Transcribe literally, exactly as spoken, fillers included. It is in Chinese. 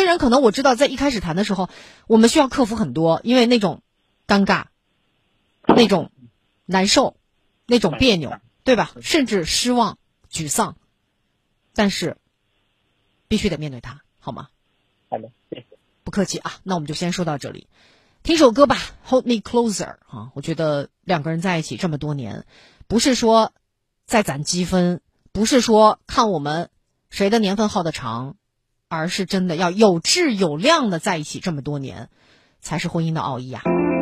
些人可能我知道在一开始谈的时候，我们需要克服很多，因为那种尴尬，那种难受，那种别扭，对吧？甚至失望、沮丧，但是必须得面对它，好吗？ 好的，谢谢。 不客气啊，那我们就先说到这里。听首歌吧 ，Hold Me Closer 啊，我觉得两个人在一起这么多年，不是说在攒积分，不是说看我们谁的年份耗得长，而是真的要有质有量的在一起这么多年，才是婚姻的奥义啊。